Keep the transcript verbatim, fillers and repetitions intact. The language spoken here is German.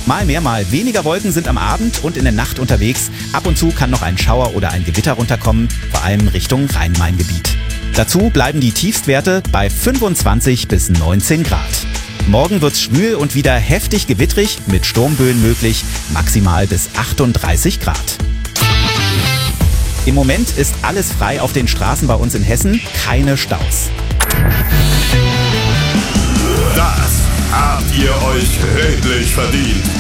Mal mehr, mal weniger Wolken sind am Abend und in der Nacht unterwegs. Ab und zu kann noch ein Schauer oder ein Gewitter runterkommen, vor allem Richtung Rhein-Main-Gebiet. Dazu bleiben die Tiefstwerte bei fünfundzwanzig bis neunzehn Grad. Morgen wird's schwül und wieder heftig gewittrig, mit Sturmböen möglich, maximal bis achtunddreißig Grad. Im Moment ist alles frei auf den Straßen bei uns in Hessen, keine Staus. Das habt ihr euch redlich verdient.